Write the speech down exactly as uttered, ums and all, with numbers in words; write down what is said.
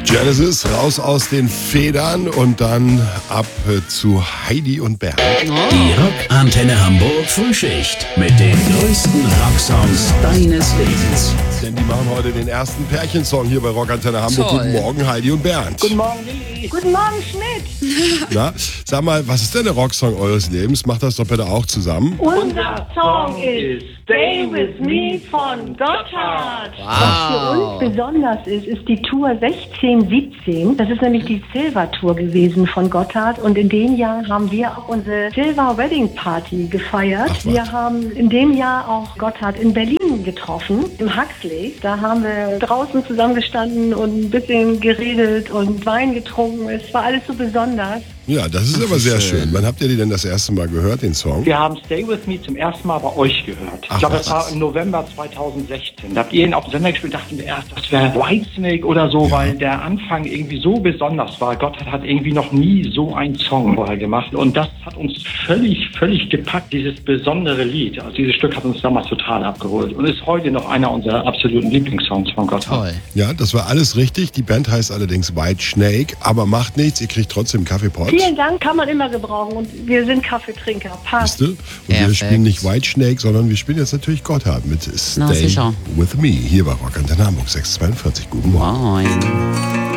Genesis, raus aus den Federn und dann ab äh, zu Heidi und Bernd. Die Rock-Antenne Hamburg Frühschicht mit den größten Rocksongs deines Lebens. Denn die machen heute den ersten Pärchensong hier bei Rockantenne Hamburg. Toll. Guten Morgen, Heidi und Bernd. Guten Morgen, Lilly. Guten Morgen, Schmidt. Na, sag mal, was ist denn der Rocksong eures Lebens? Macht das doch bitte auch zusammen. Unser Song ist Stay With Me von Gotthard. Was für uns besonders ist, ist die Tour sechzehn siebzehn. Das ist nämlich die Silver Tour gewesen von Gotthard. Und in dem Jahr haben wir auch unsere Silver Wedding Party gefeiert. Ach, was. Wir haben in dem Jahr auch Gotthard in Berlin getroffen, im Huxley. Da haben wir draußen zusammengestanden und ein bisschen geredet und Wein getrunken. Es war alles so besonders. Ja, das ist aber sehr schön. Wann habt ihr die denn das erste Mal gehört, den Song? Wir haben Stay With Me zum ersten Mal bei euch gehört. Ach, ich glaube, was. das war im November zweitausendsechzehn. Da habt ihr ihn auf dem Sender gespielt, dachten wir erst, das wäre Whitesnake oder so, Ja. weil der Anfang irgendwie so besonders war. Gott hat irgendwie noch nie so einen Song vorher gemacht. Und das hat uns völlig, völlig gepackt, dieses besondere Lied. Also dieses Stück hat uns damals total abgeholt und ist heute noch einer unserer absoluten Lieblingssongs von Gotthard. Toll. Ja, das war alles richtig. Die Band heißt allerdings White Snake, aber macht nichts. Ihr kriegt trotzdem Kaffeepot. Vielen Dank, kann man immer gebrauchen. Und wir sind Kaffeetrinker. Passt. Siehste? Und wir Perfekt. spielen nicht White Snake, sondern wir spielen jetzt natürlich Gotthard mit Na, Stay sicher. With Me hier bei Rockantenne Hamburg sechs zweiundvierzig. Guten Morgen. Moin.